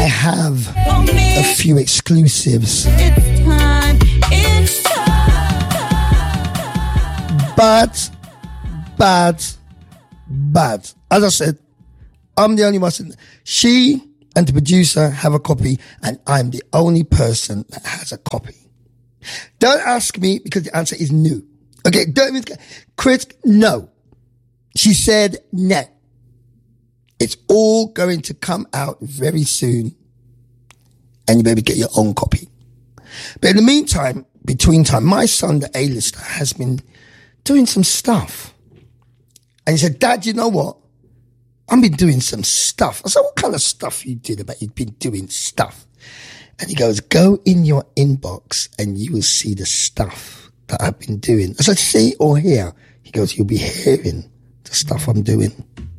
have a few exclusives. But, as I said, I'm the only one. She and the producer have a copy, and I'm the only person that has a copy. Don't ask me, because the answer is no. Okay, don't even, Chris, no. She said no. It's all going to come out very soon, and you better get your own copy. But in the meantime, between time, my son, the A-lister, has been doing some stuff. And he said, Dad, you know what? I've been doing some stuff. I said, what kind of stuff you did about you've been doing stuff? And he goes, go in your inbox and you will see the stuff that I've been doing. I said, see or hear? He goes, you'll be hearing the stuff I'm doing.